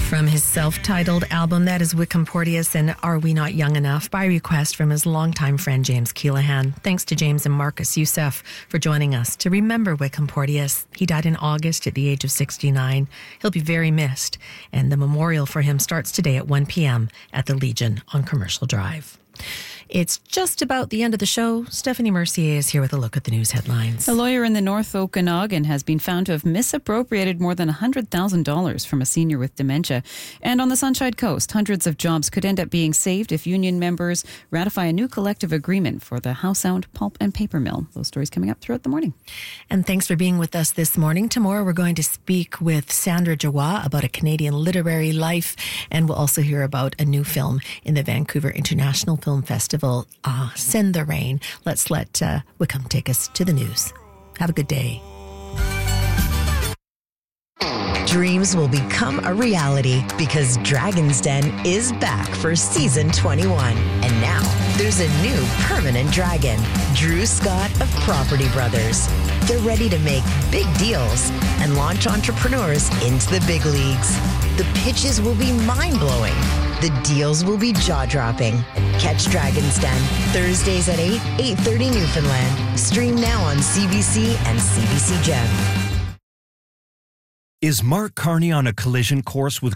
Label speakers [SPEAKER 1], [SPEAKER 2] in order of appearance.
[SPEAKER 1] From his self-titled album, that is Wickham Porteous and Are We Not Young Enough, by request from his longtime friend James Keelahan. Thanks to James and Marcus Youssef for joining us to remember Wickham Porteous. He died in August at the age of 69. He'll be very missed, and the memorial for him starts today at 1 p.m. at the Legion on Commercial Drive. It's just about the end of the show. Stephanie Mercier is here with a look at the news headlines.
[SPEAKER 2] A lawyer in the North Okanagan has been found to have misappropriated more than $100,000 from a senior with dementia. And on the Sunshine Coast, hundreds of jobs could end up being saved if union members ratify a new collective agreement for the Howe Sound Pulp and Paper Mill. Those stories coming up throughout the morning.
[SPEAKER 1] And thanks for being with us this morning. Tomorrow we're going to speak with Sandra Jawa about a Canadian literary life, and we'll also hear about a new film in the Vancouver International Film Festival, Send the Rain. Let's let Wickham take us to the news. Have a good day.
[SPEAKER 3] Dreams will become a reality because Dragon's Den is back for season 21. And now there's a new permanent dragon, Drew Scott of Property Brothers. They're ready to make big deals and launch entrepreneurs into the big leagues. The pitches will be mind-blowing. The deals will be jaw-dropping. Catch Dragon's Den Thursdays at 8:30 Newfoundland. Stream now on CBC and CBC Gem.
[SPEAKER 4] Is Mark Carney on a collision course with